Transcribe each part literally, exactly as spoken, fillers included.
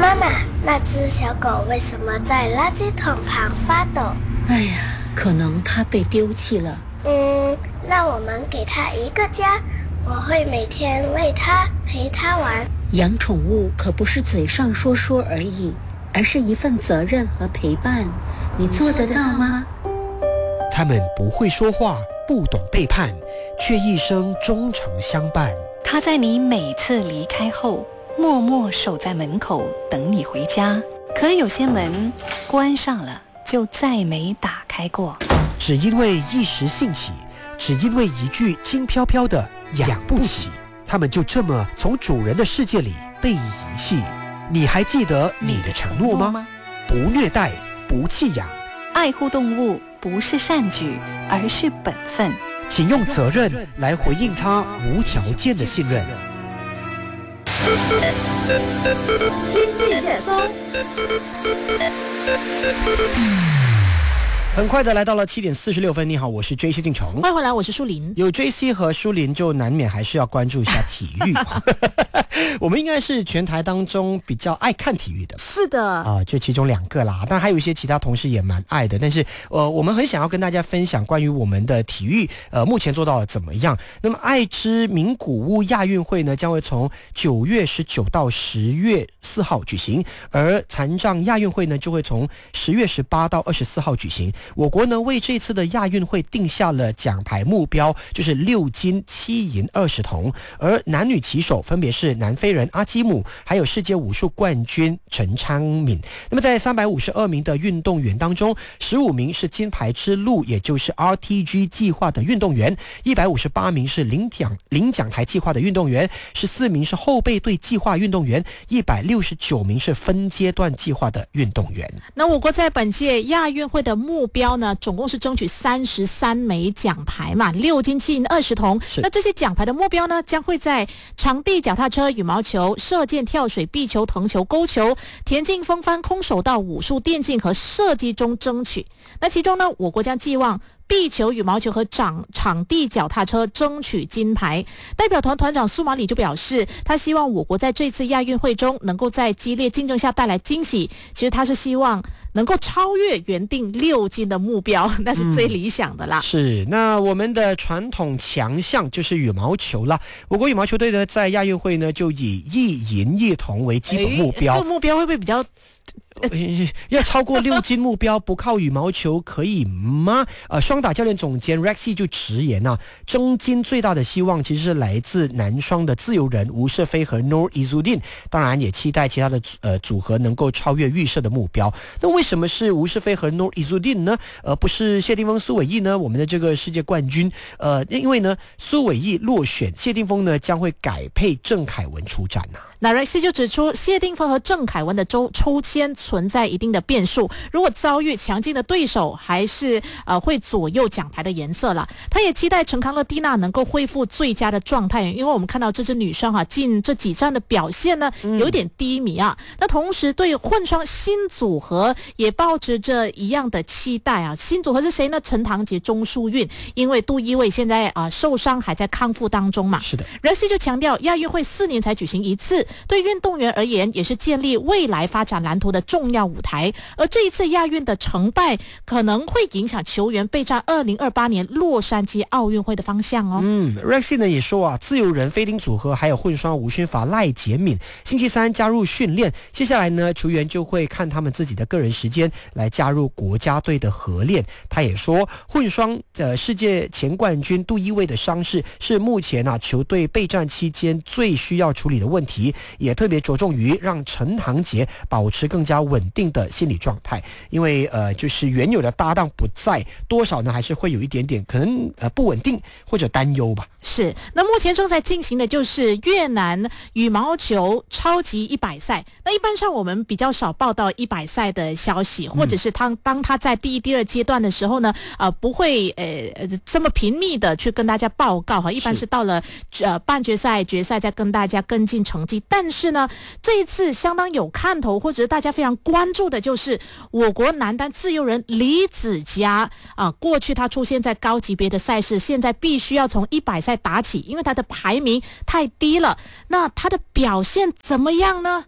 妈妈，那只小狗为什么在垃圾桶旁发抖？ 哎呀，可能它被丢弃了。 嗯，那我们给它一个家，我会每天喂它，陪它玩。 养宠物可不是嘴上说说而已，而是一份责任和陪伴。你做得到吗？ 他们不会说话，不懂背叛，却一生忠诚相伴。 他在你每次离开后，默默守在门口等你回家。可有些门关上了，就再没打开过。 只因为一时兴起，只因为一句轻飘飘的养不起，他们就这么从主人的世界里被遗弃。你还记得你的承诺吗？不虐待，不弃养， 爱护动物不是善举，而是本分。 请用责任来回应他无条件的信任。 今日热搜。 很快的来到了七点四十六分，你好，我是 J C 进城， 欢迎回来，我是舒林。 有 J C 和舒林，就难免还是要关注一下体育。我们应该是全台当中比较爱看体育的， 是的啊、呃，就其中两个啦。当然还有一些其他同事也蛮爱的，但是呃，我们很想要跟大家分享关于我们的体育，呃，目前做到了怎么样。那么爱知名古屋亚运会呢，将会从九月十九到十月四号举行，而残障亚运会呢，就会从十月十八到二十四号举行。我国呢为这次的亚运会定下了奖牌目标，就是六金七银二十铜，而男女旗手分别是南非人阿基姆，还有世界武术冠军陈昌敏。那么在三百五十二名的运动员当中，十五名是金牌之路，也就是 R T G 计划的运动员，一百五十八名是领奖领奖台计划的运动员，十四名是后备队计划运动员，一百六十九名是分阶段计划的运动员。 那我国在本届亚运会的目标呢，总共是争取三十三枚奖牌嘛，六金七银二十铜。那这些奖牌的目标呢，将会在场地脚踏车、羽毛球、射箭、跳水、壁球、藤球、勾球、田径、风帆、空手道、武术、电竞和射击中争取。那其中呢，我国将寄望壁球、羽毛球和场场地脚踏车争取金牌。代表团团长苏马里就表示，他希望我国在这次亚运会中能够在激烈竞争下带来惊喜。其实他是希望能够超越原定六金的目标，那是最理想的啦。 嗯、是，那我们的传统强项就是羽毛球啦。我国羽毛球队呢，在亚运会呢就以一银一铜为基本目标。 这个目标会不会比较？ 要超过六金目标，不靠羽毛球可以吗？呃，双打教练总监 Rexy 就直言啊，争金最大的希望其实是来自男双的自由人吴世飞和 Noor Izzuddin， 当然也期待其他的呃组合能够超越预设的目标。那为什么是吴世飞和 Noor Izzuddin 呢？呃，不是谢定峰、苏伟毅呢？我们的这个世界冠军，呃，因为呢，苏伟毅落选，谢定峰呢将会改配郑凯文出战呐、啊。 那 Rexy 就指出，谢定峰和郑凯文的抽抽签存在一定的变数，如果遭遇强劲的对手，还是呃会左右奖牌的颜色了。他也期待陈康乐蒂娜能够恢复最佳的状态，因为我们看到这支女双啊，近这几站的表现呢有点低迷啊。嗯、那同时对混双新组合也抱持着一样的期待啊。新组合是谁呢？陈唐杰、钟淑韵，因为杜一伟现在啊、呃、受伤还在康复当中嘛。 是的。 Rexy 就强调，亚运会四年才举行一次，对运动员而言也是建立未来发展蓝图的重要舞台，而这一次亚运的成败可能会影响球员备战二零二八年洛杉矶奥运会的方向哦。 嗯 Rexy 呢也说啊，自由人飞丁组合还有混双吴勋法赖洁敏星期三加入训练，接下来呢球员就会看他们自己的个人时间来加入国家队的合练。他也说，混双呃世界前冠军杜一伟的伤势是目前啊球队备战期间最需要处理的问题，也特别着重于让陈唐杰保持更加稳定的心理状态，因为呃就是原有的搭档不在，多少呢还是会有一点点可能呃不稳定或者担忧吧。 是，那目前正在进行的就是越南羽毛球超级一百赛。那一般上我们比较少报道一百赛的消息，或者是他当他在第一、第二阶段的时候呢，呃，不会呃这么频密的去跟大家报告哈。一般是到了呃半决赛、决赛再跟大家跟进成绩。但是呢，这一次相当有看头，或者是大家非常关注的就是我国男单自由人李梓嘉啊、呃，过去他出现在高级别的赛事，现在必须要从一百赛打起，因为他的排名太低了。那他的表现怎么样呢？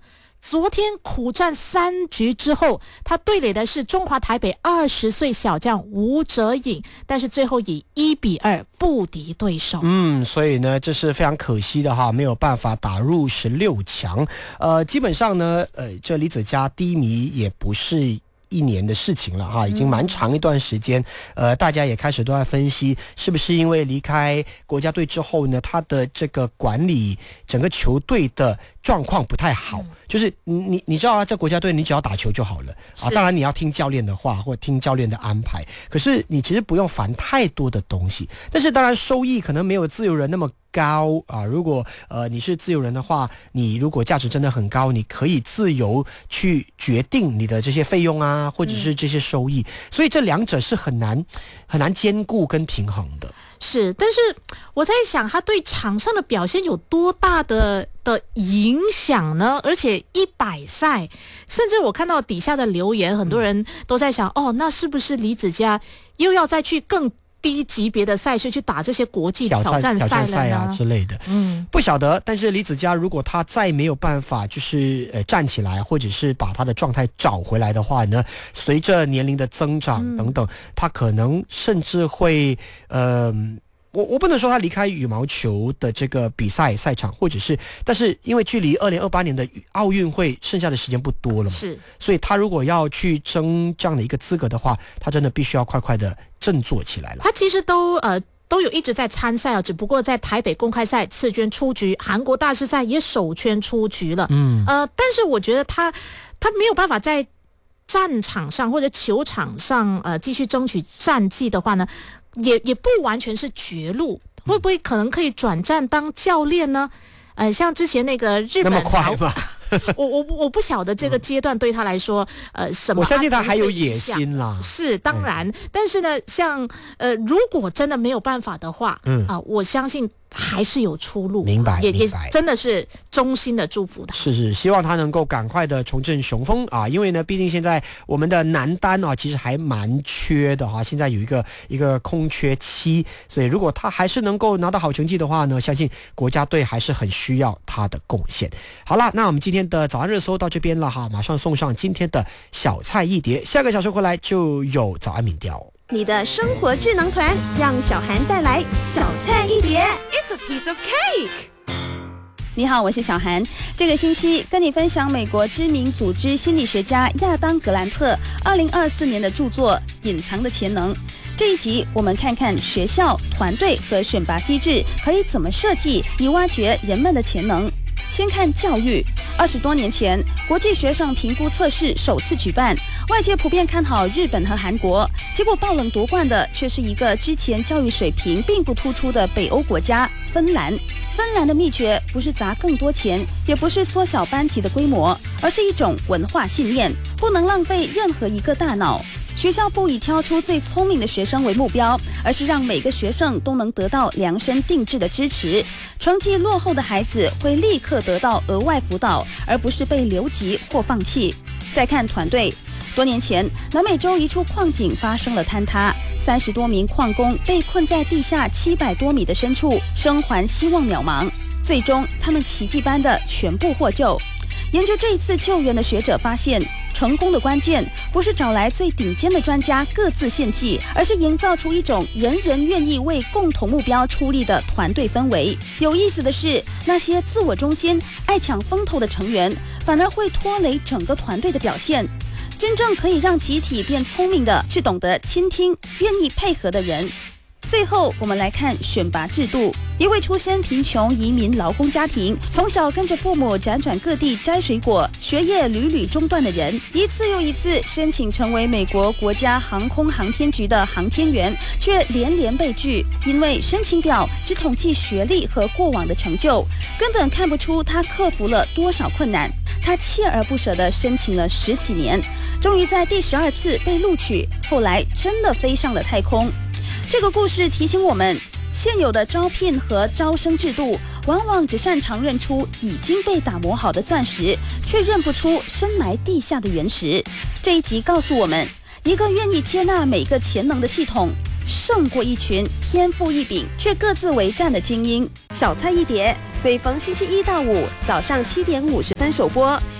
昨天苦战三局之后，他对垒的是中华台北二十岁小将吴哲颖，但是最后以一比二不敌对手。 嗯，所以呢，这是非常可惜的哈，没有办法打入十六强。呃，基本上呢，呃，这李子嘉低迷也不是一年的事情了哈，已经蛮长一段时间。呃，大家也开始都在分析，是不是因为离开国家队之后呢，他的这个管理整个球队的状况不太好。嗯、就是你你知道啊，在国家队你只要打球就好了啊，当然你要听教练的话或听教练的安排，可是你其实不用烦太多的东西。但是当然收益可能没有自由人那么高啊，如果呃你是自由人的话，你如果价值真的很高，你可以自由去决定你的这些费用啊，或者是这些收益，嗯、所以这两者是很难很难兼顾跟平衡的。 是，但是我在想，他对场上的表现有多大的的影响呢？而且一百赛，甚至我看到底下的留言，很多人都在想，嗯、哦，那是不是李子嘉又要再去更低级别的赛事去打这些国际挑战赛了呢？挑战赛啊之类的，嗯，不晓得。但是李子嘉如果他再没有办法就是呃站起来，或者是把他的状态找回来的话呢，随着年龄的增长等等，嗯、他可能甚至会呃。我我不能说他离开羽毛球的这个比赛赛场，或者是，但是因为距离二零二八年的奥运会剩下的时间不多了嘛，是，所以他如果要去争这样的一个资格的话，他真的必须要快快的振作起来了。 他其实都呃。都有一直在参赛啊，只不过在台北公开赛次圈出局，韩国大师赛也首圈出局了。嗯，呃，但是我觉得他他没有办法在战场上或者球场上呃继续争取战绩的话呢，也也不完全是绝路，会不会可能可以转战当教练呢？呃，像之前那个日本那么快吗？ 我我我不晓得这个阶段对他来说，呃，什么？ 我相信他还有野心啦。 是当然，嗯、但是呢，像呃，如果真的没有办法的话，嗯啊、呃，我相信还是有出路。 明白， 也明白， 也真的是衷心的祝福他。 是是，希望他能够赶快的重振雄风啊！因为呢，毕竟现在我们的男单啊，其实还蛮缺的哈、啊。现在有一个一个空缺期，所以如果他还是能够拿到好成绩的话呢，相信国家队还是很需要他的贡献。好啦，那我们今天的早安热搜到这边了哈，马上送上今天的小菜一碟，下个小时回来就有早安民调。 你的生活智囊团让小涵带来小菜一碟 ，It's a piece of cake。 你好，我是小涵。这个星期跟你分享美国知名组织心理学家亚当·格兰特二零二四年的著作《隐藏的潜能》。这一集我们看看学校、团队和选拔机制可以怎么设计，以挖掘人们的潜能。先看教育，二十多年前，国际学生评估测试首次举办，外界普遍看好日本和韩国，结果爆冷夺冠的却是一个之前教育水平并不突出的北欧国家芬兰。芬兰的秘诀不是砸更多钱，也不是缩小班级的规模，而是一种文化信念，不能浪费任何一个大脑。学校不以挑出最聪明的学生为目标，而是让每个学生都能得到量身定制的支持。成绩落后的孩子会立刻得到额外辅导，而不是被留级或放弃。再看团队，多年前，南美洲一处矿井发生了坍塌，三十多名矿工被困在地下七百多米的深处，生还希望渺茫。最终，他们奇迹般的全部获救。研究这一次救援的学者发现，成功的关键不是找来最顶尖的专家各自献技，而是营造出一种人人愿意为共同目标出力的团队氛围。有意思的是，那些自我中心、爱抢风头的成员，反而会拖累整个团队的表现。真正可以让集体变聪明的，是懂得倾听、愿意配合的人。最后，我们来看选拔制度。一位出身贫穷移民劳工家庭，从小跟着父母辗转各地摘水果，学业屡屡中断的人，一次又一次申请成为美国国家航空航天局的航天员，却连连被拒，因为申请表只统计学历和过往的成就，根本看不出他克服了多少困难。他锲而不舍地申请了十几年，终于在第十二次被录取，后来真的飞上了太空。这个故事提醒我们，现有的招聘和招生制度往往只擅长认出已经被打磨好的钻石，却认不出深埋地下的原石。这一集告诉我们，一个愿意接纳每个潜能的系统，胜过一群天赋异禀却各自为战的精英。 小菜一碟，每逢星期一到五早上七点五十分首播，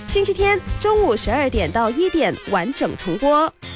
星期天中午十二点到一点完整重播。